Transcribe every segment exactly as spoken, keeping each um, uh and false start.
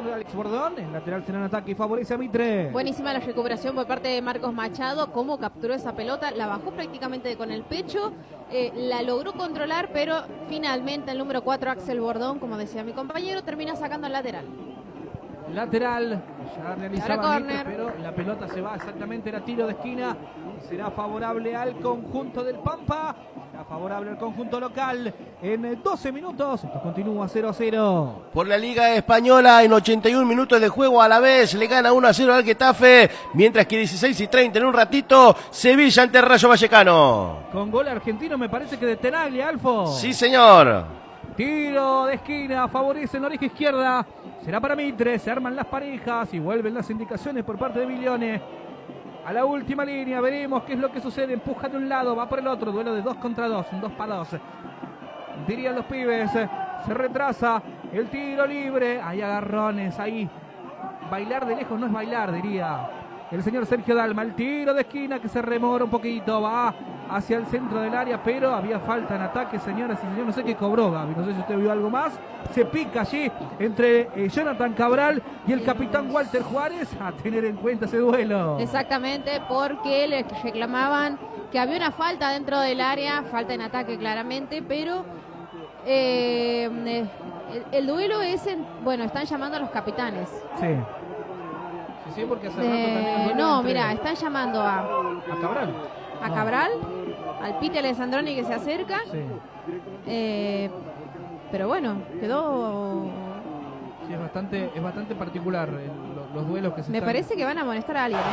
juega Alex Bordón. El lateral será en ataque y favorece a Mitre. Buenísima la recuperación por parte de Marcos Machado. Cómo capturó esa pelota. La bajó prácticamente con el pecho. Eh, la logró controlar, pero finalmente el número cuatro, Axel Bordón, como decía mi compañero, termina sacando al lateral. Lateral, ya realizaba Ahora Mitre, córner. pero la pelota se va exactamente, era tiro de esquina. Será favorable al conjunto del Pampa. Será favorable al conjunto local. En doce minutos, esto continúa cero a cero. Por la Liga Española, en ochenta y un minutos de juego a la vez, le gana uno a cero al Getafe, mientras que dieciséis y treinta en un ratito, Sevilla ante Rayo Vallecano. Con gol argentino me parece que de Tenaglia, Alfo. Sí, señor. Tiro de esquina, favorece en la oreja izquierda. Será para Mitre, se arman las parejas y vuelven las indicaciones por parte de Milione. A la última línea, veremos qué es lo que sucede. Empuja de un lado, va por el otro. Duelo de dos contra dos, un dos para dos. Dirían los pibes. Se retrasa el tiro libre. Hay agarrones ahí. Bailar de lejos no es bailar, diría el señor Sergio Dalma. El tiro de esquina que se remora un poquito. Va hacia el centro del área, pero había falta en ataque, señoras y señores. No sé qué cobró Gaby, no sé si usted vio algo más. Se pica allí entre eh, Jonathan Cabral y el capitán Walter Juárez. A tener en cuenta ese duelo. Exactamente, porque le reclamaban que había una falta dentro del área, falta en ataque claramente, pero eh, el, el duelo es, en, bueno, están llamando a los capitanes. Sí. Sí, sí, porque hace rato Eh, también el duelo no, entre- mira, están llamando a, a Cabral. a No. Cabral, al Pite Alessandroni que se acerca, Sí. eh, pero bueno, quedó... Sí, es bastante, es bastante particular eh, lo- los duelos que se Me están... parece que van a amonestar a alguien, ¿eh?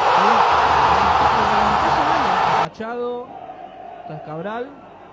Machado, está Cabral,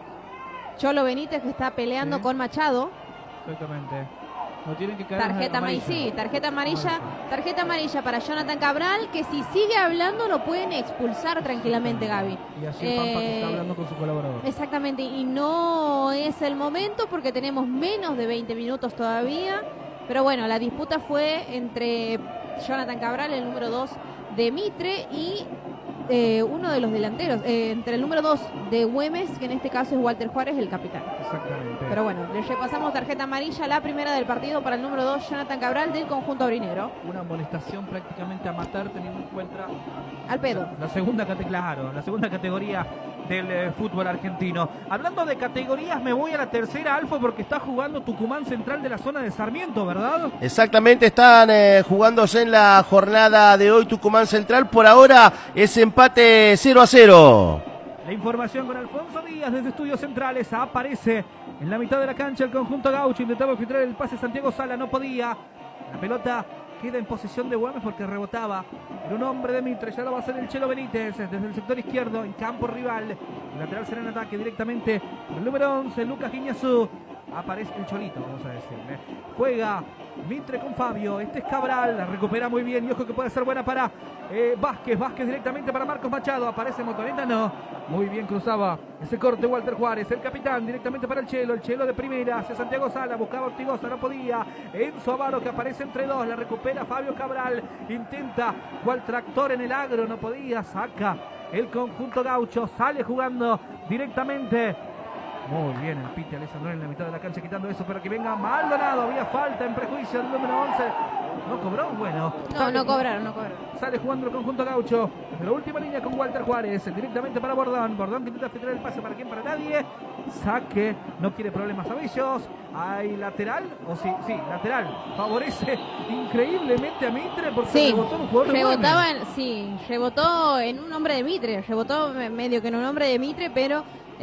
Cholo Benítez que está peleando Sí. con Machado. exactamente. No tienen que caer Tarjeta amarilla, sí, tarjeta amarilla, tarjeta amarilla para Jonathan Cabral, que si sigue hablando lo pueden expulsar tranquilamente, Gaby. Y allí el Pampa que está Eh, hablando con su colaborador. Exactamente, y no es el momento porque tenemos menos de veinte minutos todavía. Pero bueno, la disputa fue entre Jonathan Cabral, el número dos de Mitre, y eh, uno de los delanteros, eh, entre el número dos de Güemes, que en este caso es Walter Juárez, el capitán. Exactamente. Pero bueno, le repasamos tarjeta amarilla, la primera del partido para el número dos, Jonathan Cabral, del conjunto aurinegro. Una amonestación prácticamente a matar teniendo en cuenta Al pedo. la segunda categoría, claro, la segunda categoría del eh, fútbol argentino. Hablando de categorías, me voy a la tercera, Alfo, porque está jugando Tucumán Central de la zona de Sarmiento, ¿verdad? Exactamente, están eh, jugándose en la jornada de hoy Tucumán Central. Por ahora es empate cero a cero. La información con Alfonso Díaz desde Estudios Centrales. Aparece en la mitad de la cancha el conjunto gaucho. Intentaba filtrar el pase Santiago Sala, no podía. La pelota queda en posesión de Güemes porque rebotaba. Era un hombre de Mitre, ya lo va a hacer el Chelo Benítez desde el sector izquierdo en campo rival. El lateral será en ataque directamente el número once, Lucas Guiñazú. Aparece el Cholito, vamos a decirle. Juega Mitre con Fabio. Este es Cabral, la recupera muy bien. Y ojo que puede ser buena para eh, Vázquez. Vázquez directamente para Marcos Machado. Aparece Motoneta, no. Muy bien cruzaba ese corte Walter Juárez. El capitán directamente para el Chelo. El Chelo de primera hacia Santiago Sala. Buscaba Ortigosa, no podía. Enzo Avaro que aparece entre dos. La recupera Fabio Cabral. Intenta cual tractor en el agro. No podía. Saca el conjunto gaucho. Sale jugando directamente. Muy bien el Pite Alessandroni en la mitad de la cancha quitando eso, pero que venga Maldonado. Había falta en prejuicio del número once. ¿No cobró? Bueno. No, Sale- no cobraron, no cobraron. Sale jugando el conjunto gaucho. Desde la última línea con Walter Juárez. Directamente para Bordón. Bordón que intenta filtrar el pase para quién, para nadie. Saque. No quiere problemas a Bellos. Hay lateral. O sí, sí, lateral. Favorece increíblemente a Mitre porque Sí, rebotó en un jugador de rebotaba Güemes. en, sí, rebotó en un hombre de Mitre, rebotó me- medio que en un hombre de Mitre, pero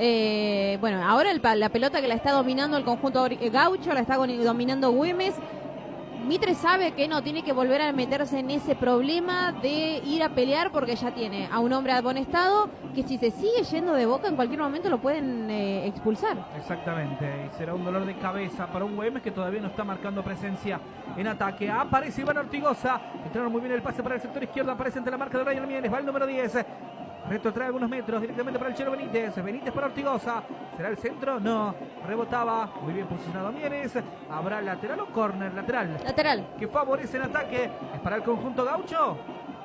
eh, bueno, ahora el pa- la pelota que la está dominando el conjunto ori- eh, gaucho, la está goni- dominando Güemes. Mitre sabe que no tiene que volver a meterse en ese problema de ir a pelear porque ya tiene a un hombre amonestado que si se sigue yendo de Boca en cualquier momento lo pueden eh, expulsar. Exactamente, y será un dolor de cabeza para un Güemes que todavía no está marcando presencia en ataque. Aparece Iván Ortigosa, entraron muy bien el pase para el sector izquierdo, aparece ante la marca de Brian Mieres, va el número diez. Retrotrae algunos metros directamente para el Chelo Benítez. Benítez para Ortigosa. ¿Será el centro? No. Rebotaba. Muy bien posicionado Mieres. ¿Habrá lateral o córner? Lateral. Lateral. Que favorece en ataque. ¿Es para el conjunto gaucho?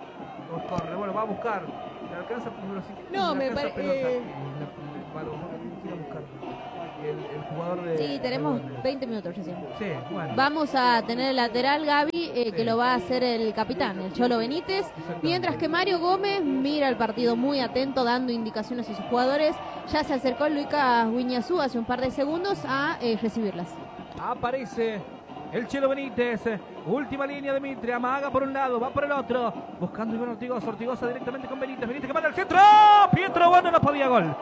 O córner. Bueno, va a buscar. ¿Le alcanza? No, le me alcanza pare- pelota. eh. La- la- va a buscar. el, el jugador de... Sí, tenemos veinte minutos recién. Sí, bueno. Vamos a tener el lateral Gaby, eh, que lo va a hacer el capitán, el Cholo Benítez, mientras que Mario Gómez mira el partido muy atento, dando indicaciones a sus jugadores. Ya se acercó Lucas Guiñazú hace un par de segundos a eh, recibirlas. Aparece el Chelo Benítez, última línea de Mitre, amaga por un lado, va por el otro, buscando Iván Ortigosa, Ortigosa directamente con Benítez, Benítez que manda al centro, Pietro Bono no podía, gol.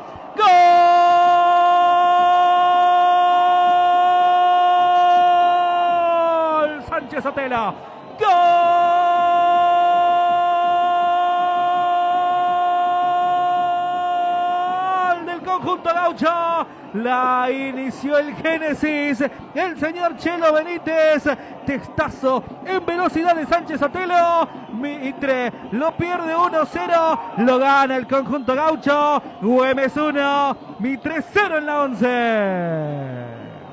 ¡Gol! Sánchez Sotelo, ¡gol! Del conjunto gaucho. La inició el Génesis, el señor Chelo Benítez, testazo en velocidad de Sánchez Sotelo, Mitre lo pierde uno cero, lo gana el conjunto gaucho, Güemes uno, Mitre cero en la once.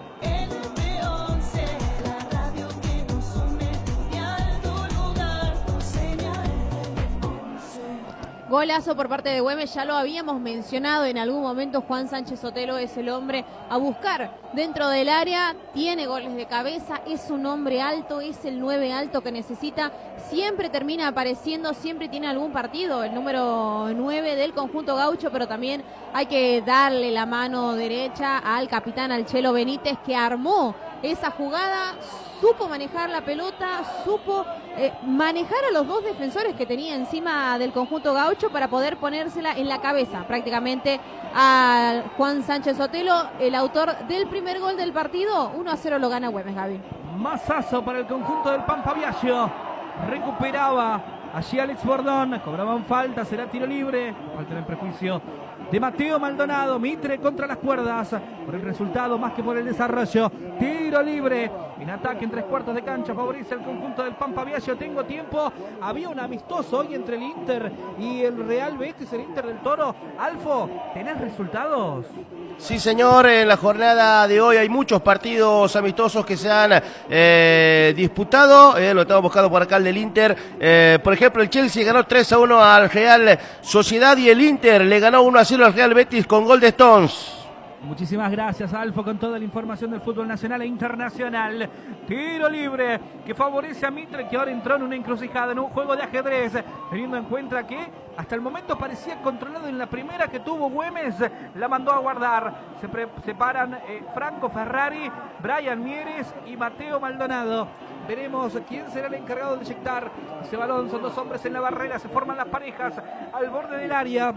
Golazo por parte de Güemes, ya lo habíamos mencionado en algún momento. Juan Sánchez Sotelo es el hombre a buscar dentro del área, tiene goles de cabeza, es un hombre alto, es el nueve alto que necesita, siempre termina apareciendo, siempre tiene algún partido, el número nueve del conjunto gaucho, pero también hay que darle la mano derecha al capitán, al Chelo Benítez, que armó esa jugada, supo manejar la pelota, supo eh, manejar a los dos defensores que tenía encima del conjunto gaucho para poder ponérsela en la cabeza prácticamente a Juan Sánchez Sotelo, el autor del primer gol del partido. Uno a cero lo gana Güemes, Gaby. Masazo para el conjunto del Pampa Viaggio, recuperaba allí Alex Bordón, cobraban falta, será tiro libre, falta en prejuicio de Mateo Maldonado. Mitre contra las cuerdas, por el resultado más que por el desarrollo. Tiro libre en ataque en tres cuartos de cancha, favorece el conjunto del Pampa Viaggio. Tengo tiempo, había un amistoso hoy entre el Inter y el Real Betis, el Inter del Toro. Alfo, ¿tenés resultados? Sí, señor, en la jornada de hoy hay muchos partidos amistosos que se han eh, disputado, eh, lo estamos buscando por acá el del Inter, eh, por ejemplo el Chelsea ganó tres a uno al Real Sociedad y el Inter le ganó uno a cero al Real Betis con gol de Stones. Muchísimas gracias, Alfo, con toda la información del fútbol nacional e internacional. Tiro libre que favorece a Mitre, que ahora entró en una encrucijada, en un juego de ajedrez, teniendo en cuenta que hasta el momento parecía controlado. En la primera que tuvo Güemes, la mandó a guardar. Se separan eh, Franco Ferrari, Brian Mieres y Mateo Maldonado. Veremos quién será el encargado de inyectar ese balón. Son dos hombres en la barrera, se forman las parejas al borde del área.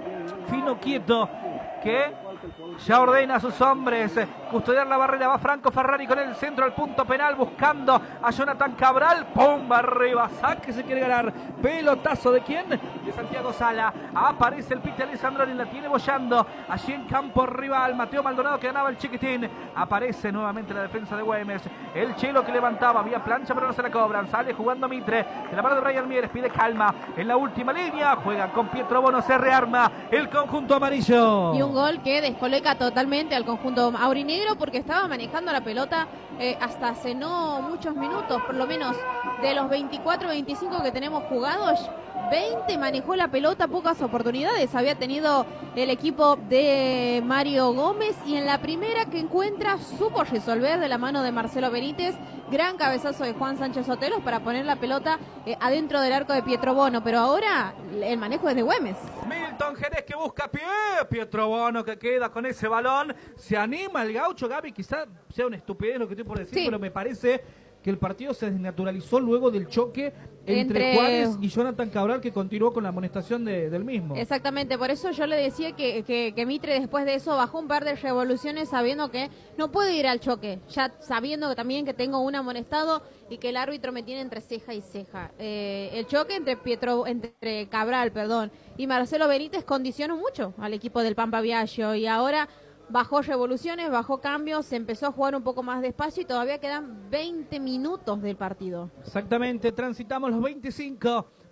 Fino quieto, que ya ordena a sus hombres custodiar la barrera. Va Franco Ferrari con el centro al punto penal, buscando a Jonathan Cabral. ¡Pumba arriba! Saque, se quiere ganar. Pelotazo de quién? De Santiago Sala. Aparece el Pite Alessandroni, la tiene bollando allí en campo rival. Mateo Maldonado que ganaba el chiquitín. Aparece nuevamente la defensa de Güemes. El Chelo que levantaba, había plancha pero no se la cobran. Sale jugando Mitre, de la mano de Brian Mieres, pide calma en la última línea. Juegan con Pietro Bono, se rearma el conjunto amarillo. Y un gol que descoloca totalmente al conjunto aurinegro, porque estaba manejando la pelota eh, hasta hace no muchos minutos, por lo menos de los veinticuatro veinticinco que tenemos jugados, veinte manejó la pelota, pocas oportunidades había tenido el equipo de Mario Gómez, y en la primera que encuentra supo resolver de la mano de Marcelo Benítez. Gran cabezazo de Juan Sánchez Sotelo para poner la pelota eh, adentro del arco de Pietro Bono, pero ahora el manejo es de Güemes. Milton Jerez que busca pie, Pietro Bono que queda con ese balón, se anima el gaucho. Gaby, quizás sea una estupidez lo que estoy por decir, sí, pero me parece que el partido se desnaturalizó luego del choque entre, entre Juárez y Jonathan Cabral, que continuó con la amonestación de, del mismo. Exactamente, por eso yo le decía que, que, que Mitre después de eso bajó un par de revoluciones sabiendo que no puede ir al choque, ya sabiendo que también que tengo un amonestado y que el árbitro me tiene entre ceja y ceja. Eh, el choque entre Pietro, entre Cabral, perdón, y Marcelo Benítez condicionó mucho al equipo del Pampa Viaggio, y ahora bajó revoluciones, bajó cambios, se empezó a jugar un poco más despacio y todavía quedan veinte minutos del partido. Exactamente, transitamos los veinticinco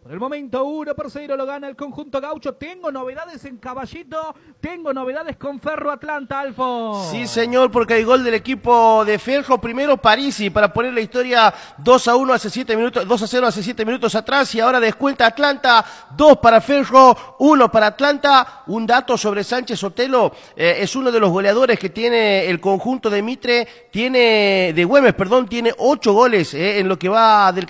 Por el momento uno por cero lo gana el conjunto gaucho. Tengo novedades en Caballito, tengo novedades con Ferro Atlanta, Alfo. Sí, señor, porque hay gol del equipo de Ferro. Primero Parisi para poner la historia dos a uno hace siete minutos, dos a cero hace siete minutos atrás, y ahora descuenta Atlanta, dos para Ferro, uno para Atlanta. Un dato sobre Sánchez Sotelo, eh, es uno de los goleadores que tiene el conjunto de Mitre, tiene de Güemes, perdón, tiene ocho goles eh, en lo que va del